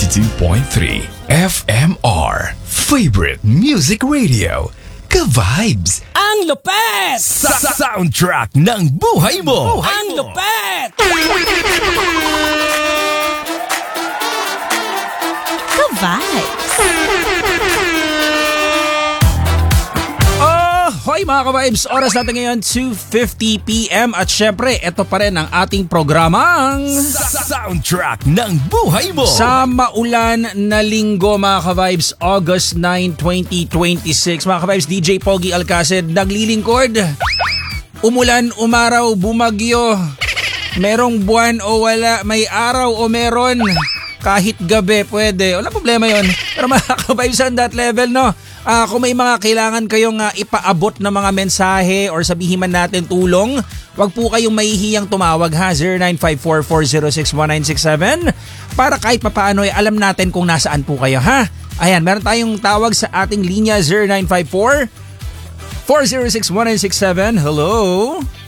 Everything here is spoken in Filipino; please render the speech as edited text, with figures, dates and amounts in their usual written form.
92.3 FMR Favorite Music Radio. Ka-vibes! Ang lupet! Soundtrack ng buhay mo! Ang lupet! Ka-vibes! Hoy mga ka-vibes! Oras natin ngayon 2:50 PM at syempre, ito pa rin ang ating programang Soundtrack ng buhay mo! sa maulan na linggo mga ka-vibes, August 9, 2026. Mga ka-vibes, DJ Pogi Alcacid naglilingkod. Umulan, umaraw, bumagyo. Merong buwan o wala, may araw o meron. Kahit gabi pwede. Wala problema yon. Pero mga ka-vibes on that level, no? Kung may mga kailangan kayong ipaabot na mga mensahe or sabihin man natin tulong, wag po kayong mahihiyang tumawag ha, 0954-406-1967 para kahit papaano alam natin kung nasaan po kayo ha. Ayan, meron tayong tawag sa ating linya 0954-406-1967. Hello?